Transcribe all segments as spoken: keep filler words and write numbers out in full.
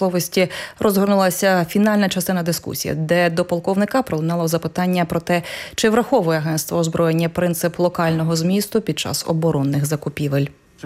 промисловості розгорнулася фінальна частина дискусії, де до полковника пролунало запитання про те, чи враховує агентство озброєння принцип локального змісту під час оборонних закупівель.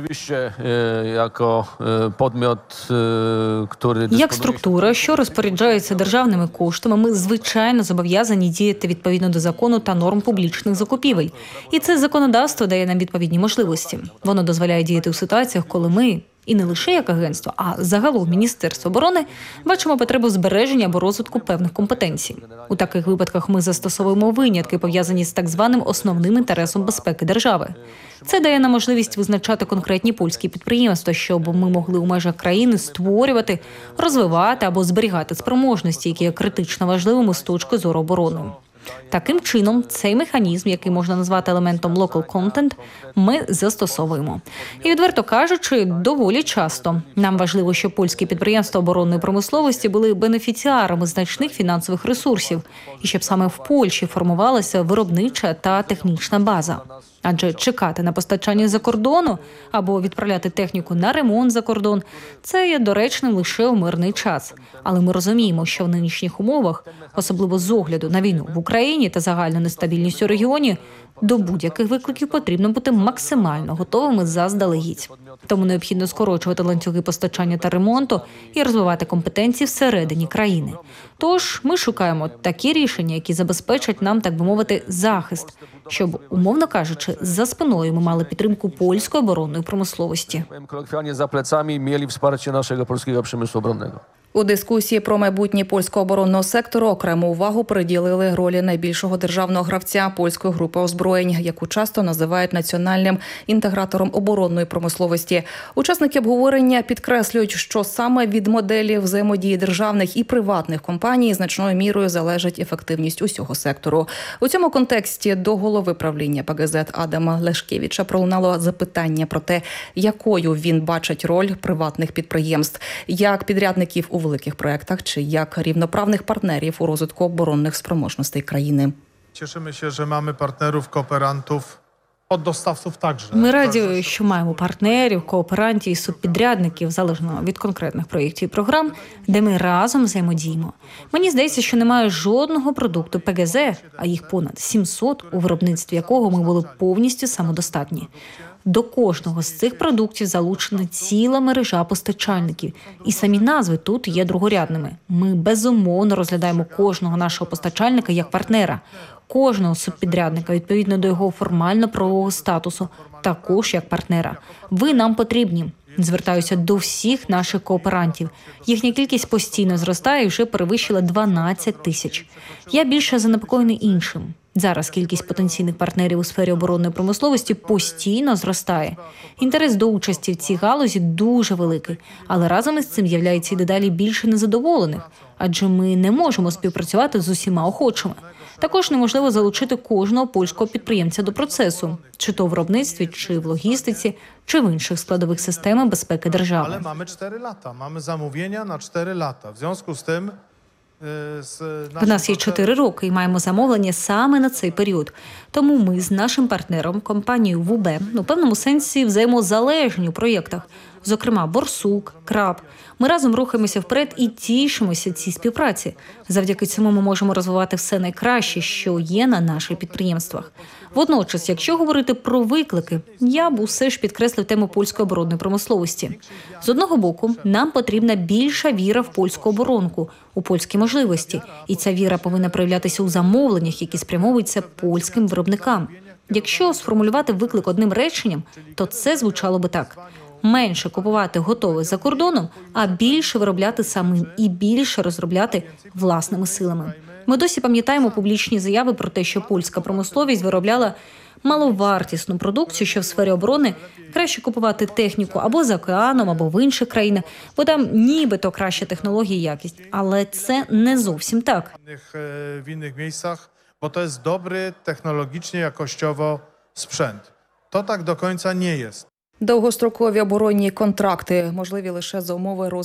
Як структура, що розпоряджається державними коштами, ми, звичайно, зобов'язані діяти відповідно до закону та норм публічних закупівель. І це законодавство дає нам відповідні можливості. Воно дозволяє діяти у ситуаціях, коли ми, і не лише як агентство, а загалом Міністерство оборони, бачимо потребу збереження або розвитку певних компетенцій. У таких випадках ми застосовуємо винятки, пов'язані з так званим основним інтересом безпеки держави. Це дає нам можливість визначати конкретні польські підприємства, щоб ми могли у межах країни створювати, розвивати або зберігати спроможності, які є критично важливими з точки зору оборони. Таким чином, цей механізм, який можна назвати елементом local content, ми застосовуємо. І, відверто кажучи, доволі часто. Нам важливо, щоб польські підприємства оборонної промисловості були бенефіціарами значних фінансових ресурсів, і щоб саме в Польщі формувалася виробнича та технічна база. Адже чекати на постачання за кордону або відправляти техніку на ремонт за кордон – це є доречним лише у мирний час. Але ми розуміємо, що в нинішніх умовах, особливо з огляду на війну в Україні та загальну нестабільність у регіоні, до будь-яких викликів потрібно бути максимально готовими заздалегідь. Тому необхідно скорочувати ланцюги постачання та ремонту і розвивати компетенції всередині країни. Тож ми шукаємо такі рішення, які забезпечать нам, так би мовити, захист, щоб, умовно кажучи, за спиною ми мали підтримку польської оборонної промисловості. За плечами мали wsparcie нашого польського промислу оборонного. У дискусії про майбутнє польського оборонного сектору окрему увагу приділили ролі найбільшого державного гравця польської групи озброєнь, яку часто називають національним інтегратором оборонної промисловості. Учасники обговорення підкреслюють, що саме від моделі взаємодії державних і приватних компаній значною мірою залежить ефективність усього сектору. У цьому контексті до голови правління ПГЗ Адама Лешкевича пролунало запитання про те, якою він бачить роль приватних підприємств, як підрядників у великих проєктах чи як рівноправних партнерів у розвитку оборонних спроможностей країни. Cieszymy się, że mamy partnerów, kooperantów, poddostawców także. Ми раді, що маємо партнерів, кооперантів і субпідрядників, залежно від конкретних проєктів і програм, де ми разом взаємодіємо. Мені здається, що немає жодного продукту ПГЗ, а їх понад сімсот, у виробництві якого ми були повністю самодостатні. До кожного з цих продуктів залучена ціла мережа постачальників. І самі назви тут є другорядними. Ми безумовно розглядаємо кожного нашого постачальника як партнера, кожного субпідрядника відповідно до його формально-правового статусу, також як партнера. Ви нам потрібні. Звертаюся до всіх наших кооперантів. Їхня кількість постійно зростає і вже перевищила дванадцять тисяч. Я більше занепокоєний іншим. Зараз кількість потенційних партнерів у сфері оборонної промисловості постійно зростає. Інтерес до участі в цій галузі дуже великий, але разом із цим з'являється і дедалі більше незадоволених, адже ми не можемо співпрацювати з усіма охочими. Також неможливо залучити кожного польського підприємця до процесу, чи то в виробництві, чи в логістиці, чи в інших складових системи безпеки держави. Але маємо чотири лата, маємо замовлення на чотири лата. В зв'язку з тим В нас є чотири роки і маємо замовлення саме на цей період. Тому ми з нашим партнером, компанією ВУБ, у певному сенсі взаємозалежні у проєктах. Зокрема, Борсук, Краб. Ми разом рухаємося вперед і тішимося цій співпраці. Завдяки цьому ми можемо розвивати все найкраще, що є на наших підприємствах. Водночас, якщо говорити про виклики, я б усе ж підкреслив тему польської оборонної промисловості. З одного боку, нам потрібна більша віра в польську оборонку, у польські можливості. І ця віра повинна проявлятися у замовленнях, які спрямовуються польським виробникам. Якщо сформулювати виклик одним реченням, то це звучало би так. Менше купувати готове за кордоном, а більше виробляти самим і більше розробляти власними силами. Ми досі пам'ятаємо публічні заяви про те, що польська промисловість виробляла маловартісну продукцію, що в сфері оборони краще купувати техніку або за океаном, або в інших країнах, бо там нібито краща технологія і якість. Але це не зовсім так. В інших місцях, бо to jest dobry technologicznie, jakościowo sprzęt. To tak do końca nie jest. Довгострокові оборонні контракти можливі лише за умови розвитку